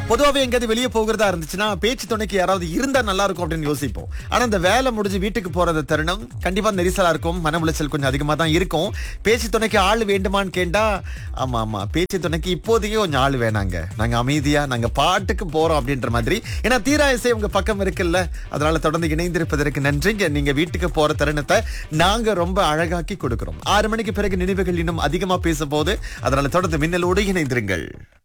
பொதுவாவே எங்கேயாவது வெளியே போகிறதா இருந்துச்சுன்னா பேச்சு துணைக்கு யாராவது இருந்தா நல்லா இருக்கும் அப்படின்னு யோசிப்போம். ஆனா இந்த வேலை முடிஞ்சு வீட்டுக்கு போறது தருணம் கண்டிப்பா நெரிசலா இருக்கும், மன உளைச்சல் கொஞ்சம் அதிகமா தான் இருக்கும். பேச்சு துணைக்கு ஆள் வேண்டுமான்னு கேட்டா ஆமா ஆமா, பேச்சு துணைக்கு இப்போதைக்கு கொஞ்சம் ஆள் வேணாங்க, நாங்க அமைதியா நாங்க பாட்டுக்கு போறோம் அப்படின்ற மாதிரி. ஏன்னா தீரா இசை உங்க பக்கம் இருக்குல்ல, அதனால தொடர்ந்து இணைந்திருப்பதற்கு நன்றிங்க. நீங்க வீட்டுக்கு போற தருணத்தை நாங்க ரொம்ப அழகாக்கி கொடுக்கிறோம். 6 மணிக்கு பிறகு நினைவுகள் இன்னும் அதிகமா பேச போது, அதனால தொடர்ந்து மின்னலோடு இணைந்திருங்கள்.